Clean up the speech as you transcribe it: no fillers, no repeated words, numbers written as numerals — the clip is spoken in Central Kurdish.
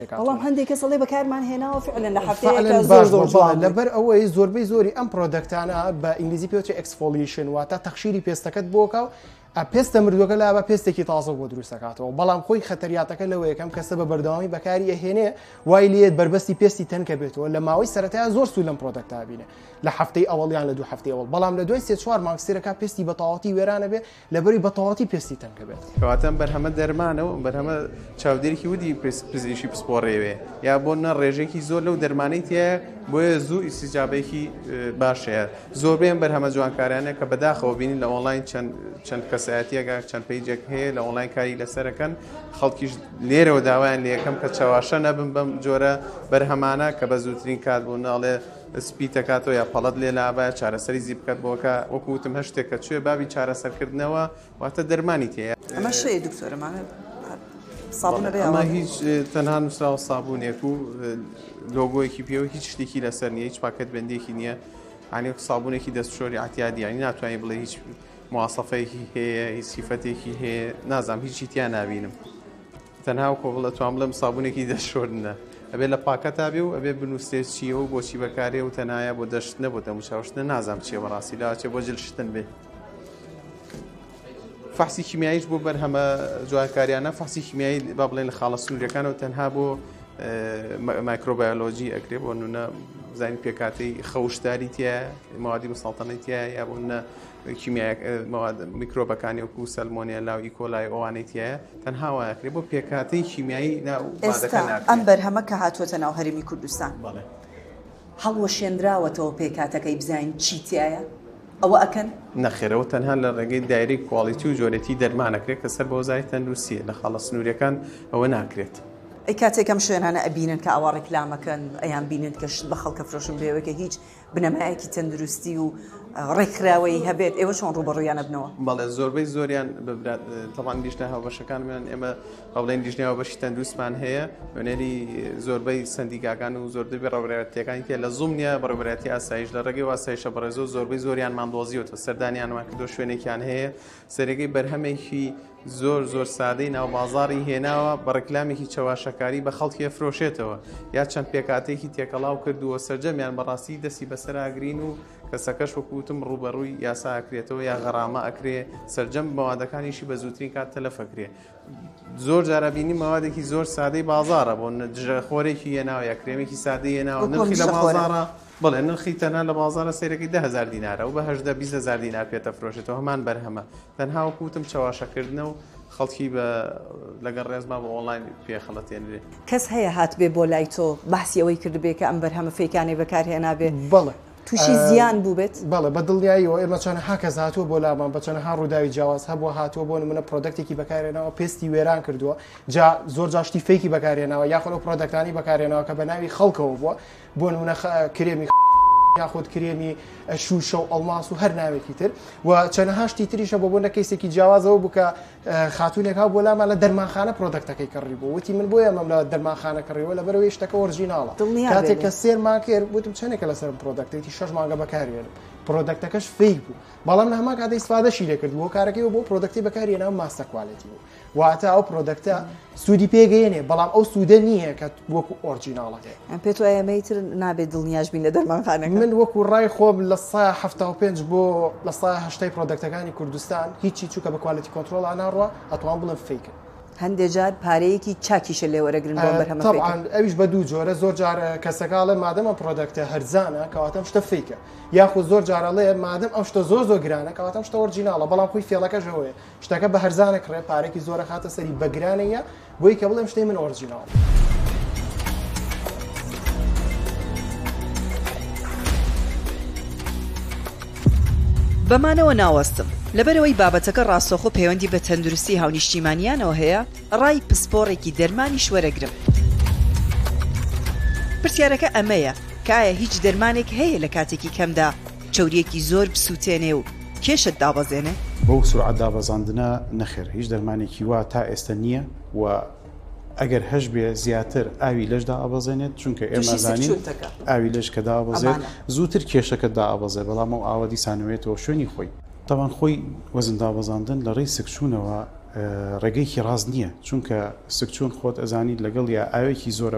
بەڵام هەندێک کەس دەڵێ بەکارمان هێناوە فعلەن لە هەفتەیەکە زۆر جوان لەبەر ئەوەی زۆربەی زۆری ئەم پرۆدەکتانە بە ئینگلیزی پێوتری ئەکسفۆلیشن واتە تەخشیری پێستەکەت بۆکە و پێستە مردووەکە لا بە پێستێکی تازە بۆ دروست دەکاتەوە بەڵام خۆی خەتەریاتەکە لەوە یەکەم کەسە بە بەردەوامی بەکاری ئەهێنێ وای لێت بربەستی پێستی تەنکە بێتەوە لە ماوەی سەرەتایە زۆر سوود لەم پرۆدەکتا بینێ لە هەفتەی ئەوەڵیان لە دوو هەفتەی ئەوڵ بەڵام لە دوای 3-4 مانگ سێرەکە پێستی بەتەواوەتی وێرانە بێ لەبەری بەتەواوەتی پێستی تەنکە بێت کەواتە بەرهەمە دەرمانەوە بەرهەمە چاودێرێکی ودی پزیشکی پسپۆڕێوێ یا بۆ نە ڕێژێکی زۆر لەو دەرمانەی تایە بۆیە زوو ئیسیجابێکی باشەیە زۆربەیان بەرهەمە جوانکارانە کە بەداخەوە بینین لە ئۆنلاین چەند کەسایەتیەکە چەند پیجێک هەیە لە ئۆنلاین کاری لەسەرەکەن خەڵکیش لێرەوە داوایان لە یەکەم کە چاواشە نەبن بەم جۆرە بەرهەمانە کە بە زووترین کات بوو ناڵێ سپی تەکاتەوە یا پەڵەت لێ لابە چارەسەری زی بکات بۆکە وەکوتم هەشتێک کە کوێ بابی چارەسەرکردنەوە واتە دەرمانی تەیە ئەمە شەیە دکتۆرەمانە سابونە بێ ئەمە هیچ تەنها نووسراوە سابوونێک و لۆگۆیەکی پێوە هیچ شتێکی لەسەر نییە هیچ پاکەت بەندێکی نییە عنی سابوونێکی دەستشۆری ئاعتیادی ینی ناتوانانی بڵێ هیچ مواسەفەیەکی هەیە هیچ سیفەتێکی هەیە نازام هیچی تیان نابینم تەنها کۆ بڵە توان بڵێم سابوونێکی دەستشۆرنە ئەبێ لە پاکەتا بێ و ئەبێ بنووسێت چیە و بۆچی بەکارێ و تەنایە بۆ دەشتنە بۆ دەموچاوشتنە نازام چیە بەڕاستی لاچێ بۆ جلشتن بێ فحسی کیمیاییش بۆ بەرهەمە جوانکاریانە فحسی کیمیایی با بڵێن لە خاڵە سنوورەکانەوە تەنها بۆ مایکرۆبایۆلۆژی ئەکرێ بۆ نونە زانی پێکاتەی خەوشداری تایە مەوادی مسەڵتەنەی تایە یا بۆ نە میکرۆبەکانی وەکو سەلمۆنێلا و ئیکۆلای ئەوانەی تایە تەنها وایەکرێ بۆ پێکاتەی کیمیایی ئێستا ئەم بەرهەمە کە هاتووەتە ناو هەرێمی کوردستان هەڵوەشێنراوەتەوە پێکاتەکەی بزانین چی تایە ئەوە ئەکەن نەخێرەوە تەنها لە ڕێگەی دایرەی کواڵیتی و جۆرەتی دەرمانەکرێت کە سەر بە وەزای تەندروستیە لە خاڵە سنووریەکان ئەوە ناکرێت ئەی کاتێکم شوێنانە ئەبینن کە ئەوە ڕێکلامەکەن ئەیان بینن کە شت بە خەڵکە فرۆشن بێەوە کە هیچ بنەمایەکی تەندروستی و ڕێکخراوەی هەبێت ئێوە چۆن ڕوبەڕوویانە بنەوە بەڵێ زۆربەی زۆریان تەوان دیژنە هاوبەشەکانمان ئێمە هەوڵێن دیژنە هاوبەشی تەندروستمان هەیە وێنەری زۆربەی سندیکاکان و زۆردەبی ڕێوەبەرەتیەکانی تێ لە زوم نیە بەڕێوەبەرەتی ئاسایش لە ڕێگەی ئاسایشە بەڕێزۆ زۆربەی زۆریان ماندۆزیوتە سەردانیانمان کردو شوێنێکیان هەیە سەرەکەی بەرهەمێکی زۆر سادەی ناوبازاڕی هێناوە بە ڕێکلامێکی چاواشەکاری بە خەڵکی فرۆشێتەوە یا چەند پێکاتێکی تێکەڵاو کردووە سەرجەمیان بەڕاستی دەستی بەسەراگرین و کەسەکەش وەکوتم ڕوبەڕووی یاسا ئەکرێتەوە یا غەرامە ئەکرێ سەرجەم مەوادەکانیشی بە زووترین کات تەلەفەکرێ زۆر جارەبینی مەوادێکی زۆر سادەی بازارە بۆ دژەخۆرێکی هێناوە یا کرێمێکی سادەی هێناوە نرخی لە بازارە بڵێ نرخی تەنها لە بازارە سەیرەکەی 10,000 دینارە و بە 18,000 دینار پێتە فرۆشێتەوە هەمان بەرهەمە تەنها وەکوتم چاواشەکردنە و خەڵکی لەگەڵ ڕێزما بە ئۆنلاین پێخەڵەتێنرێ کەس هەیە هات بێ بۆ لای تۆ باسیەوەی کردبێ کە ئەم بەرهەمە فێکانی بەکارهێنابێ بەڵێ تووشی زیان بوو بێت بەڵێ بە دڵنیاییەوە ئێمە چەندەها کەس هاتووە بۆ لامان بە چەندەها ڕووداوی جیاواز هەبووە هاتووە بۆ نمونە پرۆدەکتێکی بەکارهێنەوە پێستی وێران کردووە زۆر جاشتی فێکی بەکارهێنەوە یاخۆ پرۆدەکتانی بەکارهێنەوە کە بە ناوی خەڵکەوە بووە بۆ نمونە کرێمی یاخود کرێمی شوشە و ئەڵماس و هەر ناوێکی تر و چەندەهاشتی تریشە بۆ بۆ نەکەیسێکی جیاوازەوە بووکە خاتونێکا بۆ لامان لە دەرمانخانە پرۆدەکتەکەی کڕی بوو وتی من بۆیە مەم لە دەرمانخانە کڕیوە لە بەرەوەی شتەکە ئۆرجیناڵە کاتێک کە سێرمان کرد وتم چەندێکە لەسەر پرۆدەکتێکی 6 مانگە بەکارهێنم پرۆدەکتەکەش فێک بوو بەڵام لە هەمان کاتەی استفادەشی لێ کردبووە کارەکەی بۆ پرۆدەکتی بەکارهێناوە ماستە کواڵیتی بوو واتە ئەو پرۆدەکتە سوودی پێگەیەنێ بەڵام ئەو سوودە نییە کە وەکو ئۆرجیناڵەکە پێت وایە مەیتر نابێت دڵنیاش بین لە دەرمانخانەکە من وەکو ڕای خۆم لە 175 بۆ لە 180 پرۆدەکتەکانی کوردستان هیچی چووکە بە کوالیتی کۆنترۆڵ ئاناڕوە ئەتوان بڵم فێکن هەندێک جار پارەیەکی چاکیشە لێ وەرەگرن بۆ بەرهەمە طبعاً ئەویش بە دوو جۆرە زۆر جار کەسەکاڵێ مادەمە پرۆدەکتە هەرزانە کەواتەم شتە فێکە یاخود زۆر جارەڵێ مادەم ئەم شتە زۆر گرانە کەواتەم شتە ئۆرجیناڵە بەڵام خۆی فێڵەکەش ئەوەیە شتەکە بە هەرزانە کڕێ پارێکی زۆرە خاتە سەری بەگرانەیە بۆی کە بڵێم شتەی من ئۆرجیناڵ بەمانەوە ناوەستم لەبەرەوەی بابەتەکە ڕاستەوخۆ پەیوەندی بە تەندروستی هاونیشتیمانیانەوە هەیە ڕای پسپۆڕێکی دەرمانی شوەرەگرم پرسیارەکە ئەمەیە کایە هیچ دەرمانێک هەیە لە کاتێکی کەمدا چەوریەکی زۆر بسووتێنێ و کێشت دابەزێنێ بەو سورعەت دابەزاندنە نەخێر هیچ دەرمانێکی وا تا ئێستا نییە و ئەگەر هەش بێ زیاتر ئاوی لەشدا ئابەزێنێت چونکە ئێمە زانین ئاوی لەش کە دابەزێت زووتر کێشەکە دابەزێ بەڵام ئەو ئاوە دیسانەوێتەوە شوێنی خۆی تاوان خۆی وەزن دابەزاندن لە ڕێی سکچوونەوە ڕێگەیکی ڕاست نییە چونکە سکچوون خۆت ئەزانیت لەگەڵ یا ئاوێکی زۆرە